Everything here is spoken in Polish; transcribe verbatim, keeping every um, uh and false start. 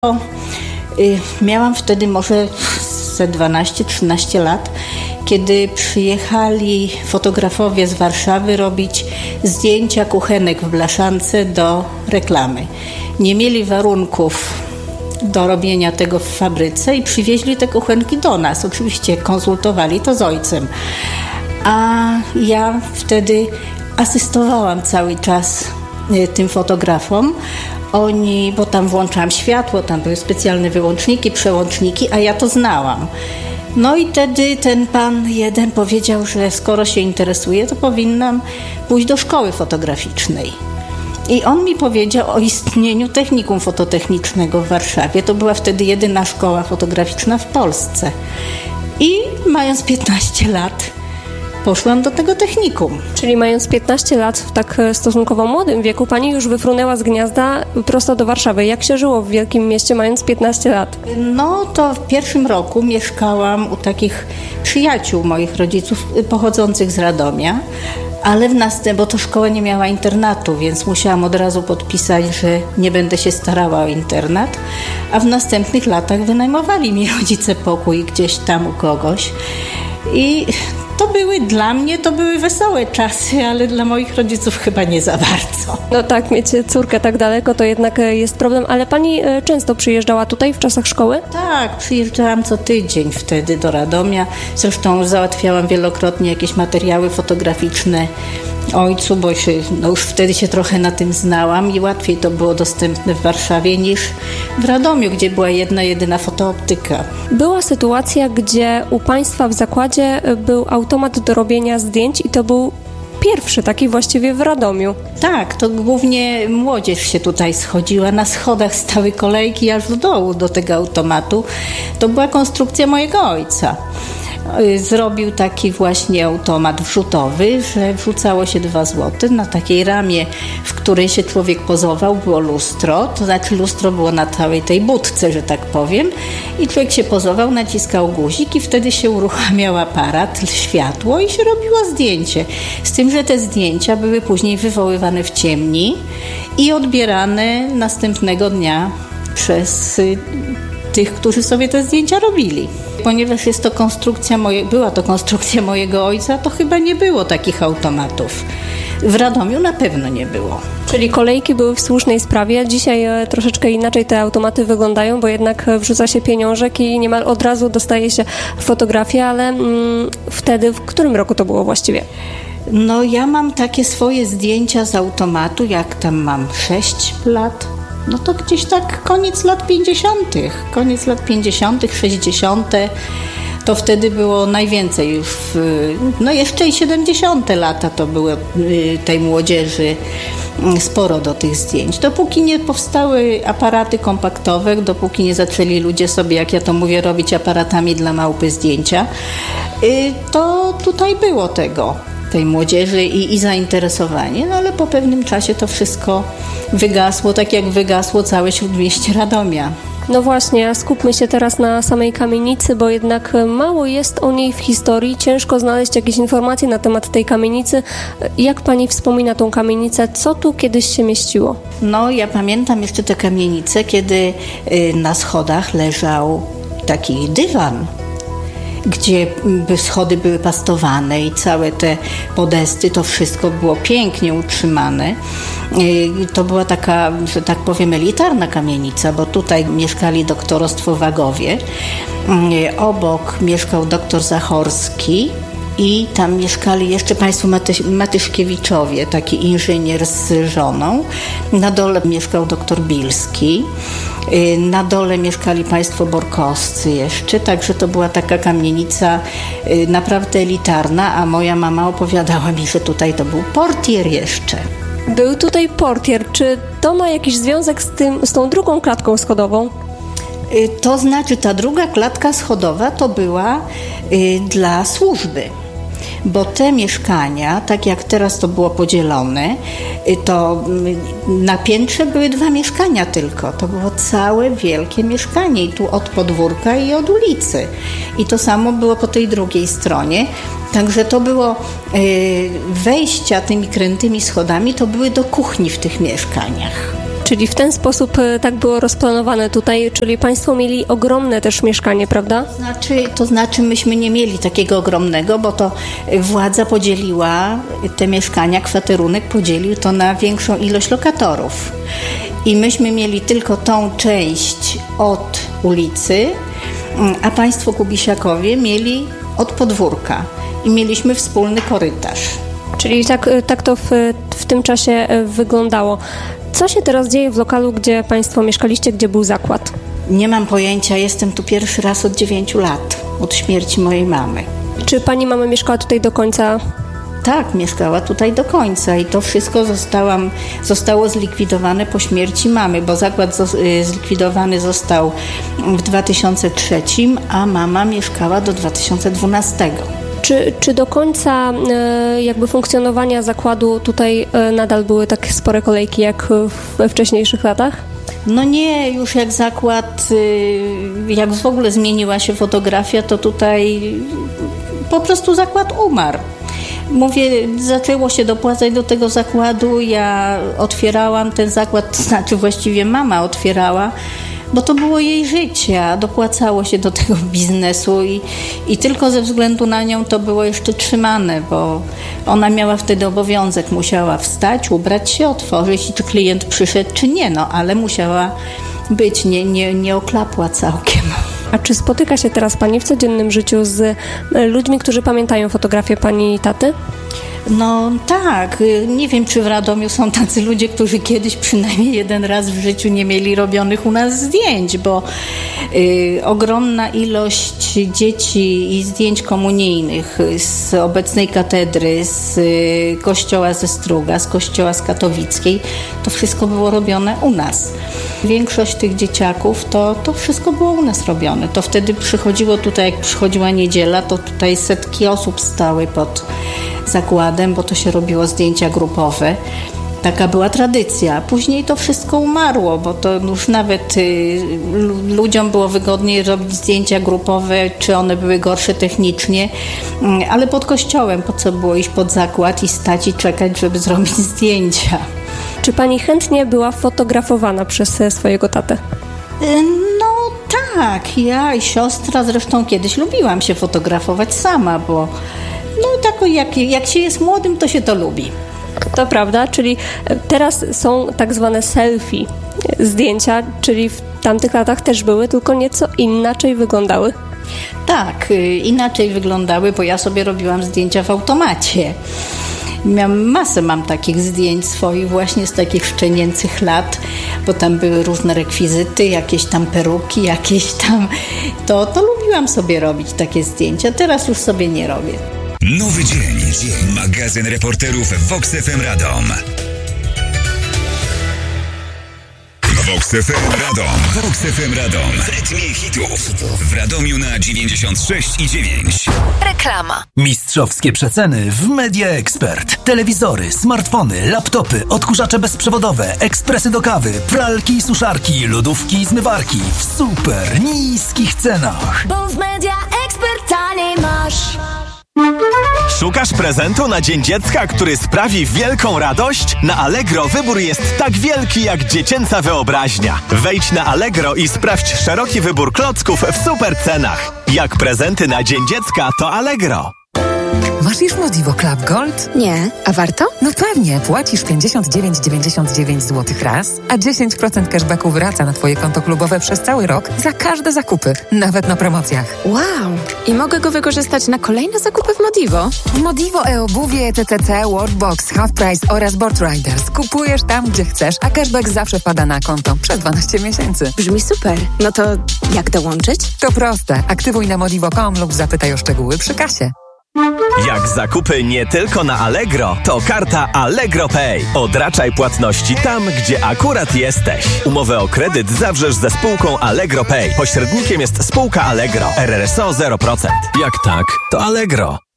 Miałam wtedy może ze dwanaście trzynaście lat, kiedy przyjechali fotografowie z Warszawy robić zdjęcia kuchenek w blaszance do reklamy. Nie mieli warunków do robienia tego w fabryce i przywieźli te kuchenki do nas. Oczywiście konsultowali to z ojcem. A ja wtedy asystowałam cały czas tym fotografom. Oni, bo tam włączałam światło, tam były specjalne wyłączniki, przełączniki, a ja to znałam. No i wtedy ten pan jeden powiedział, że skoro się interesuje, to powinnam pójść do szkoły fotograficznej. I on mi powiedział o istnieniu technikum fototechnicznego w Warszawie. To była wtedy jedyna szkoła fotograficzna w Polsce. I mając piętnaście lat, poszłam do tego technikum. Czyli mając piętnaście lat, w tak stosunkowo młodym wieku, pani już wyfrunęła z gniazda prosto do Warszawy. Jak się żyło w wielkim mieście, mając piętnaście lat? No to w pierwszym roku mieszkałam u takich przyjaciół moich rodziców pochodzących z Radomia, ale w następnym, bo to szkoła nie miała internatu, więc musiałam od razu podpisać, że nie będę się starała o internat, a w następnych latach wynajmowali mi rodzice pokój gdzieś tam u kogoś. I to były dla mnie, to były wesołe czasy, ale dla moich rodziców chyba nie za bardzo. No tak, mieć córkę tak daleko to jednak jest problem, ale pani często przyjeżdżała tutaj w czasach szkoły? Tak, przyjeżdżałam co tydzień wtedy do Radomia. Zresztą załatwiałam wielokrotnie jakieś materiały fotograficzne ojcu, bo się, no już wtedy się trochę na tym znałam i łatwiej to było dostępne w Warszawie niż w Radomiu, gdzie była jedna, jedyna fotooptyka. Była sytuacja, gdzie u państwa w zakładzie był automat do robienia zdjęć i to był pierwszy taki właściwie w Radomiu. Tak, to głównie młodzież się tutaj schodziła. Na schodach stały kolejki aż do dołu do tego automatu. To była konstrukcja mojego ojca. Zrobił taki właśnie automat wrzutowy, że wrzucało się dwa złote. Na takiej ramie, w której się człowiek pozował, było lustro. To znaczy lustro było na całej tej budce, że tak powiem. I człowiek się pozował, naciskał guzik i wtedy się uruchamiał aparat, światło i się robiło zdjęcie. Z tym, że te zdjęcia były później wywoływane w ciemni i odbierane następnego dnia przez tych, którzy sobie te zdjęcia robili. Ponieważ jest to konstrukcja moje, była to konstrukcja mojego ojca, to chyba nie było takich automatów. W Radomiu na pewno nie było. Czyli kolejki były w słusznej sprawie. Dzisiaj troszeczkę inaczej te automaty wyglądają, bo jednak wrzuca się pieniążek i niemal od razu dostaje się fotografię, ale mm, wtedy, w którym roku to było właściwie? No ja mam takie swoje zdjęcia z automatu, jak tam mam sześć lat. No to gdzieś tak koniec lat pięćdziesiątych, koniec lat pięćdziesiątych, sześćdziesiąte, to wtedy było najwięcej już, w, no jeszcze i siedemdziesiąte lata to było tej młodzieży sporo do tych zdjęć. Dopóki nie powstały aparaty kompaktowe, dopóki nie zaczęli ludzie sobie, jak ja to mówię, robić aparatami dla małpy zdjęcia, to tutaj było tego. tej młodzieży i, i zainteresowanie, no ale po pewnym czasie to wszystko wygasło, tak jak wygasło całe śródmieście Radomia. No właśnie, skupmy się teraz na samej kamienicy, bo jednak mało jest o niej w historii. Ciężko znaleźć jakieś informacje na temat tej kamienicy. Jak pani wspomina tą kamienicę? Co tu kiedyś się mieściło? No, ja pamiętam jeszcze tę kamienicę, kiedy na schodach leżał taki dywan, gdzie schody były pastowane i całe te podesty, to wszystko było pięknie utrzymane. To była taka, że tak powiem, elitarna kamienica, bo tutaj mieszkali doktorostwowagowie. Obok mieszkał doktor Zachorski i tam mieszkali jeszcze państwo Matyś, Matyszkiewiczowie, taki inżynier z żoną. Na dole mieszkał doktor Bilski. Na dole mieszkali państwo Borkowscy jeszcze, także to była taka kamienica naprawdę elitarna, a moja mama opowiadała mi, że tutaj to był portier jeszcze. Był tutaj portier. Czy to ma jakiś związek z tym, z tą drugą klatką schodową? To znaczy, ta druga klatka schodowa to była dla służby. Bo te mieszkania, tak jak teraz to było podzielone, to na piętrze były dwa mieszkania tylko. To było całe wielkie mieszkanie i tu od podwórka i od ulicy. I to samo było po tej drugiej stronie. Także to było wejścia tymi krętymi schodami, to były do kuchni w tych mieszkaniach. Czyli w ten sposób tak było rozplanowane tutaj, czyli Państwo mieli ogromne też mieszkanie, prawda? Znaczy, to znaczy myśmy nie mieli takiego ogromnego, bo to władza podzieliła te mieszkania, kwaterunek podzielił to na większą ilość lokatorów. I myśmy mieli tylko tą część od ulicy, a Państwo Kubisiakowie mieli od podwórka i mieliśmy wspólny korytarz. Czyli tak, tak to w, w tym czasie wyglądało. Co się teraz dzieje w lokalu, gdzie Państwo mieszkaliście, gdzie był zakład? Nie mam pojęcia, jestem tu pierwszy raz od dziewięciu lat, od śmierci mojej mamy. Czy Pani mama mieszkała tutaj do końca? Tak, mieszkała tutaj do końca i to wszystko zostałam, zostało zlikwidowane po śmierci mamy, bo zakład zlikwidowany został w dwa tysiące trzecim, a mama mieszkała do dwa tysiące dwunastego. Czy, czy do końca e, jakby funkcjonowania zakładu tutaj e, nadal były takie spore kolejki jak we wcześniejszych latach? No nie, już jak zakład, jak w ogóle zmieniła się fotografia, to tutaj po prostu zakład umarł. Mówię, zaczęło się dopłacać do tego zakładu, ja otwierałam ten zakład, to znaczy właściwie mama otwierała, bo to było jej życie, a dopłacało się do tego biznesu i, i tylko ze względu na nią to było jeszcze trzymane, bo ona miała wtedy obowiązek, musiała wstać, ubrać się, otworzyć i czy klient przyszedł, czy nie, no ale musiała być, nie, nie, nie oklapła całkiem. A czy spotyka się teraz Pani w codziennym życiu z ludźmi, którzy pamiętają fotografię Pani taty? No tak, nie wiem, czy w Radomiu są tacy ludzie, którzy kiedyś przynajmniej jeden raz w życiu nie mieli robionych u nas zdjęć, bo y, ogromna ilość dzieci i zdjęć komunijnych z obecnej katedry, z y, kościoła ze Struga, z kościoła z Katowickiej, to wszystko było robione u nas. Większość tych dzieciaków to, to wszystko było u nas robione. To wtedy przychodziło tutaj, jak przychodziła niedziela, to tutaj setki osób stały pod zakładem, bo to się robiło zdjęcia grupowe. Taka była tradycja. Później to wszystko umarło, bo to już nawet y, ludziom było wygodniej robić zdjęcia grupowe, czy one były gorsze technicznie, y, ale pod kościołem po co było iść pod zakład i stać i czekać, żeby zrobić zdjęcia. Czy Pani chętnie była fotografowana przez swojego tatę? Y, no tak, ja i siostra zresztą kiedyś lubiłam się fotografować sama, bo no tak jak, jak się jest młodym, to się to lubi. To prawda, czyli teraz są tak zwane selfie zdjęcia, czyli w tamtych latach też były, tylko nieco inaczej wyglądały. Tak, inaczej wyglądały, bo ja sobie robiłam zdjęcia w automacie. Miałam masę mam takich zdjęć swoich właśnie z takich szczenięcych lat, bo tam były różne rekwizyty, jakieś tam peruki, jakieś tam... To, to lubiłam sobie robić takie zdjęcia, teraz już sobie nie robię. Nowy dzień. dzień. Magazyn reporterów Vox F M Radom. Vox F M Radom. Vox F M Radom. W rytmie hitów. W Radomiu na dziewięćdziesiąt sześć i dziewięć. Reklama. Mistrzowskie przeceny w Media Expert. Telewizory, smartfony, laptopy, odkurzacze bezprzewodowe, ekspresy do kawy, pralki i suszarki, lodówki i zmywarki w super niskich cenach. Bo w Media Expert taniej masz. Szukasz prezentu na Dzień Dziecka, który sprawi wielką radość? Na Allegro wybór jest tak wielki jak dziecięca wyobraźnia. Wejdź na Allegro i sprawdź szeroki wybór klocków w super cenach. Jak prezenty na Dzień Dziecka, to Allegro. Masz już Modivo Club Gold? Nie. A warto? No pewnie. Płacisz pięćdziesiąt dziewięć dziewięćdziesiąt dziewięć złotych raz, a dziesięć procent cashbacku wraca na Twoje konto klubowe przez cały rok za każde zakupy, nawet na promocjach. Wow! I mogę go wykorzystać na kolejne zakupy w Modivo? W Modivo e-obuwie, T T C, Worldbox, Half Price oraz Board Riders. Kupujesz tam, gdzie chcesz, a cashback zawsze wpada na konto przez dwanaście miesięcy. Brzmi super. No to jak dołączyć? To proste. Aktywuj na modivo kropka com lub zapytaj o szczegóły przy kasie. Jak zakupy nie tylko na Allegro, to karta Allegro Pay. Odraczaj płatności tam, gdzie akurat jesteś. Umowę o kredyt zawrzesz ze spółką Allegro Pay. Pośrednikiem jest spółka Allegro. R R S O zero procent. Jak tak, to Allegro.